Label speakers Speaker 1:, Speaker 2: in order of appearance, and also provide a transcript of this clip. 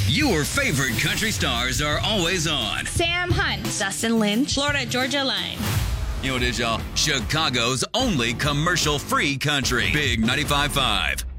Speaker 1: Your favorite country stars are always on.
Speaker 2: Sam Hunt, Dustin Lynch,
Speaker 3: Florida Georgia Line.
Speaker 1: You know what it is, y'all? Chicago's only commercial-free country. Big 95.5.